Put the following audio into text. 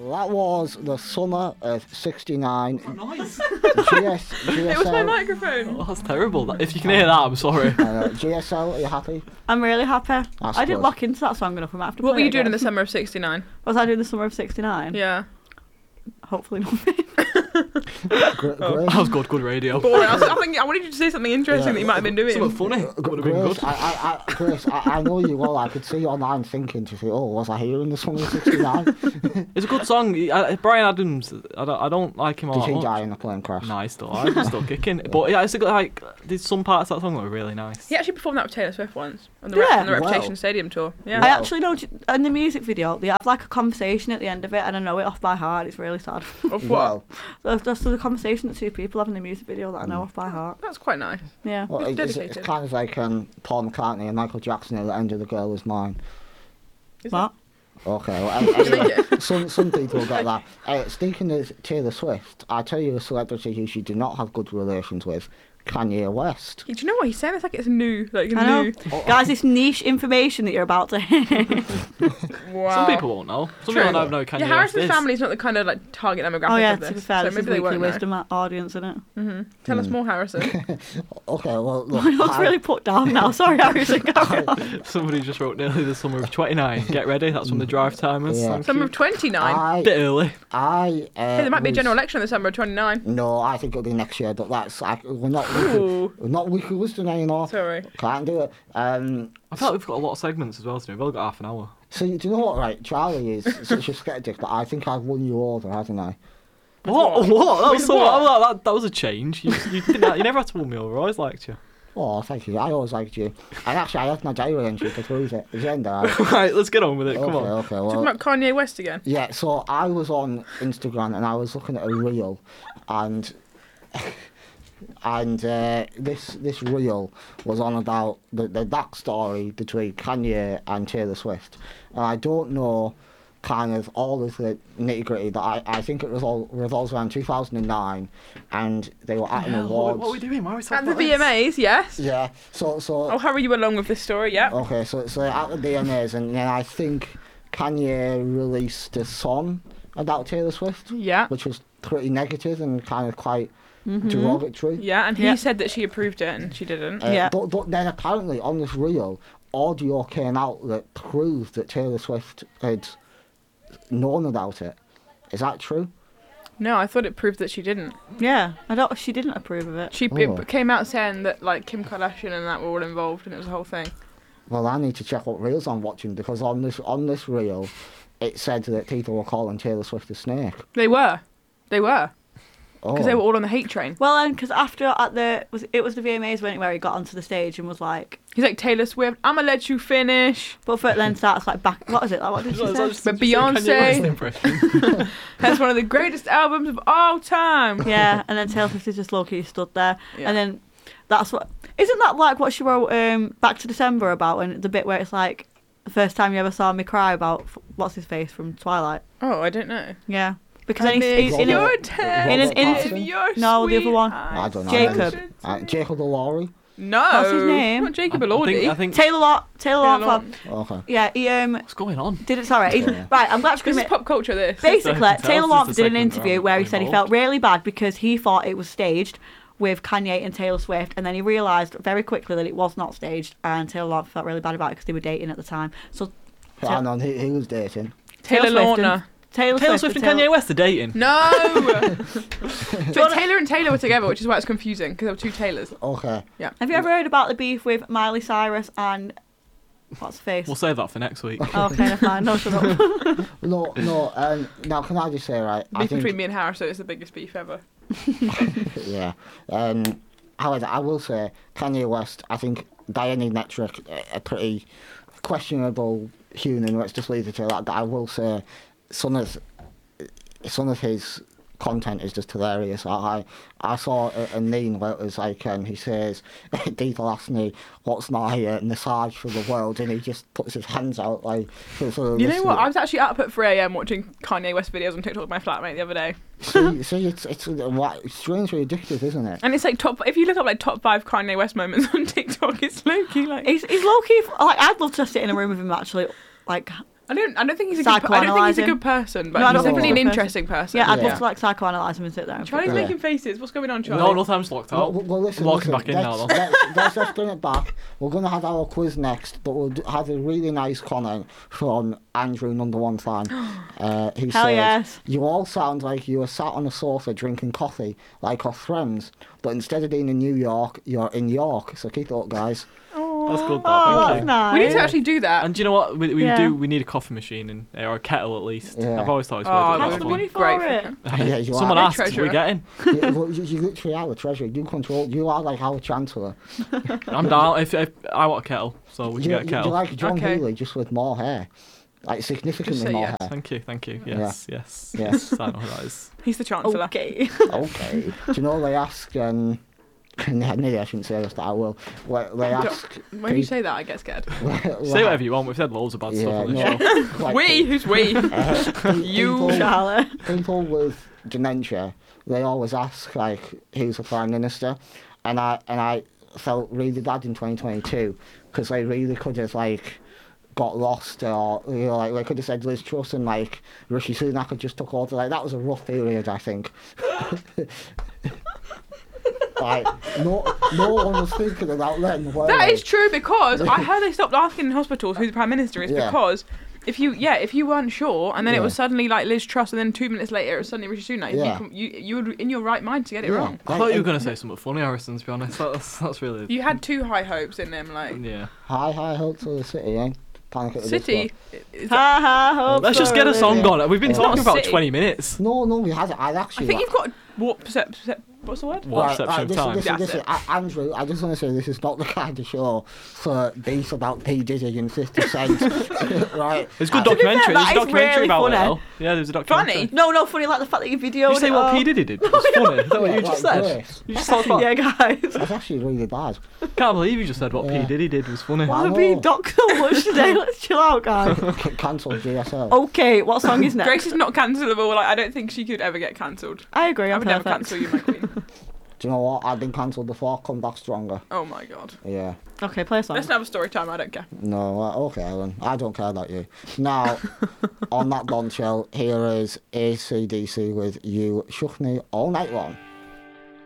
that was the summer of '69. Nice. GSL. It was my microphone. Oh, that's terrible. If you can hear that, I'm sorry. GSL, are you happy? I'm really happy. That's I didn't good. lock into that song enough. I might have to What play were you it doing in again. the summer of '69? Was I doing the summer of '69? Yeah. Hopefully nothing. Grace, That was good radio. Boring. I wanted you to say something interesting that you might have been doing. Something funny. Would have been Grace, good. Grace, I know you well. I could see you online thinking to say, oh, was I here in the summer of '69? It's a good song. Brian Adams, I don't like him all Did that he much. die in a plane crash? No, he's still alive. He's still kicking. But yeah, it's a good, like, there's some parts of that song that were really nice. He actually performed that with Taylor Swift once on the, Yeah. on the Reputation Wow. Stadium tour. Yeah. I actually know in the music video they have like a conversation at the end of it, and I know it off by heart. It's really sad. Of what? Well, That's the conversation that two people have in the music video that I know off by heart. That's quite nice. Yeah. well it's dedicated. kind of like Paul McCartney and Michael Jackson at the end of The Girl Was Mine. Is What? Okay, well, You think anyway, it? some people get that. Speaking of Taylor Swift, I tell you a celebrity who she did not have good relations with, Kanye West. Do you know what he's saying? It's like it's new. Like I know. new. Guys, it's niche information that you're about to hear. Wow. Some people won't know. Some True. people don't know Kanye Yeah, West Harrison's is. family's not the kind of like target demographic Oh yeah, of to this. be fair, so this maybe is they Weekly won't know. Wisdom audience, isn't it? Tell us more, Harrison. Okay, well, look. I was really put down now. Sorry, Harrison. Carry on. Somebody just wrote nearly the summer of 29. Get ready, that's when the drive time is. Yeah. Thank Summer you. of 29. I, Bit early. I, Hey, there might be a general election in the summer of 29. No, I think it'll be next year, but we're not Ooh. Weekly Wisdom anymore. Sorry. Can't do it. I feel like we've got a lot of segments as well to do. We've only got half an hour. So, do you know what, right? Charlie is such a skeptic, but I think I've won you over, hasn't I? What? What? What? That was With so. what? That was a change. You never had to win me over. I always liked you. Oh, thank you. I always liked you. And actually, I have my diary entry to prove it. Agenda. Right, let's get on with it. Come on. Okay, Talking well. about Kanye West again. Yeah, so I was on Instagram and I was looking at a reel, and this reel was on about the backstory between Kanye and Taylor Swift, and I don't know kind of all of the nitty gritty, but I think it revolves around 2009, and they were at an awards. What are we doing? Why are we At talking the about this? VMAs, yes. Yeah, so I'll hurry you along with this story, yeah. okay, so at the VMAs, and then I think Kanye released a song about Taylor Swift, Yeah. which was pretty negative and kind of quite derogatory. Yeah, and he Yeah. said that she approved it and she didn't. Yeah. But then apparently on this reel, audio came out that proved that Taylor Swift had known about it. Is that true? No, I thought it proved that she didn't. Yeah, She didn't approve of it. Oh. It came out saying that like Kim Kardashian and that were all involved and it was a whole thing. Well, I need to check what reels I'm watching, because on this reel, it said that people were calling Taylor Swift a snake. They were. Oh. Because they were all on the hate train. Well, because after it was the VMAs where he got onto the stage and was like, He's like, Taylor Swift, I'ma let you finish. but then starts like back. What is it? Like, what did she say? But Beyonce has one of the greatest albums of all time. Yeah, and then Taylor Swift is just low-key stood there, Yeah. and then that's what. Isn't that like what she wrote Back to December about, when the bit where it's like the first time you ever saw me cry about what's his face from Twilight? Oh, I don't know. Yeah, because then I he's miss in your a, time in an Robert interview. Pattinson? your No, the other sweet one. eyes. I don't know. Jacob. Jacob Elordi. No. What's his name? Not Jacob I Elordi. think. Taylor Taylor Lautner. Okay. Yeah, he What's going on? did it. Sorry, Yeah. right. I'm glad to This is admit. pop culture, this. Basically, So you can tell Taylor this is Lautner the did an segment interview where where he I'm said he involved. felt really bad because he thought it was staged with Kanye and Taylor Swift, and then he realised very quickly that it was not staged, and Taylor Lautner felt really bad about it because they were dating at the time. So Hang on, he was dating. Taylor Swift and- Lautner. Taylor Swift and Kanye West are dating. No! So Taylor and Taylor were together, which is why it's confusing, because there were two Taylors. Okay. Have you ever heard about the beef with Miley Cyrus and what's the face? We'll save that for next week. Oh, okay, never mind. No, shut up. No. Now, can I just say, right? I Beef think, between me and Harris, so it's the biggest beef ever. yeah. However, I will say Kanye West. I think by any metric, a pretty questionable human. Let's just leave it at that. But I will say, some of his content is just hilarious. I saw a meme where it was like he says, people ask me what's my massage for the world, and he just puts his hands out like. You know what? I was actually up at 3 a.m. watching Kanye West videos on TikTok with my flatmate the other day. See, it's strangely addictive, isn't it? And it's like if you look up like top 5 Kanye West moments on TikTok, it's low-key like... He's low key. Like, I'd love to sit in a room with him actually, like I don't think he's a good. I don't think he's a good person, but No, I he's don't think definitely an he's a good person. interesting person. Yeah, I'd Yeah. love to like psychoanalyse him and sit there. And Charlie's Yeah. making faces. What's going on, Charlie? No, nothing. I'm just locked out. Well, listen, Walking listen, back in now, though. let's bring it back. We're going to have our quiz next, but we'll have a really nice comment from Andrew, number one fan, who Hell says, yes. "You all sound like you were sat on a sofa drinking coffee, like our friends, but instead of being in New York, you're in York. So keep it up, guys." That's good. Oh, Thank that's you. nice. We need to actually do that. And do you know what? We Yeah. We need a coffee machine in, or a kettle at least. Yeah. I've always thought it's Oh, worth that That's would the be money great for for it. him. Yeah, you Someone are. asked, treasurer. we're getting. You literally are the treasurer. You control. You are like our chancellor. I'm down. If I want a kettle, so we can get a You're kettle. like John Okay. Healy, just with more hair, like significantly say more yes. hair. Thank you. Yeah. Yes, yes, Yeah. yes. I know who that is. He's the chancellor. Okay. Okay. Do you know they ask? Maybe I shouldn't say this, but I will. They ask. When you say that, I get scared. Say whatever you want. We've said loads of bad stuff on this show. like, We? Who's we? You. people, Charlotte. people with dementia, they always ask like, who's the prime minister, and I felt really bad in 2022 because they really could have like got lost, or like they could have said Liz Truss and like Rishi Sunak had just took over. Like that was a rough period, I think. Like no one was thinking about then. were That they? is true because I heard they stopped asking in hospitals who the prime minister is Yeah. because if you weren't sure and then it Yeah. was suddenly like Liz Truss and then 2 minutes later it was suddenly Rishi Sunak, Yeah. you were in your right mind to get it Yeah. wrong. I thought you were going to say something funny, Harrison, to be honest. That's really... You had too high hopes in them, like Yeah. High hopes of the city, eh? Panic at the City. Disco. Is Ha ha. Hope Let's just for get a song living. on. We've been It's talking not about City. 20 minutes. No, we had. I'd I actually. think you've got what what's the word? What perception of time? Listen, Andrew, I just want to say this is not the kind of show for beef about P. Diddy and 50 Cent, right? There's a good To be fair, documentary. There's that a is documentary really about it, funny. though. Yeah, there's a documentary. Funny? No, funny like the fact that you videoed Did you say it what all. P. Diddy did? It was funny. Is that what you just like said? Grace. You just talked about... Yeah, guys. That's actually really bad. Can't believe you just said what Yeah. P. Diddy did was funny. Wow. Why are we being docked so much today? Let's chill out, guys. Cancelled GSL. Okay, what song is next? Grace is not cancelable. Like I don't think she could ever get cancelled. I agree. I I'm would never perfect. cancel you, my queen. Do you know what? I've been cancelled before. Come back stronger. Oh my god. Yeah. Okay, play a song. Let's not have a story time. I don't care. No. Okay, Ellen. I don't care about you. Now, on that bombshell, here is AC/DC with "You Shook Me All Night Long."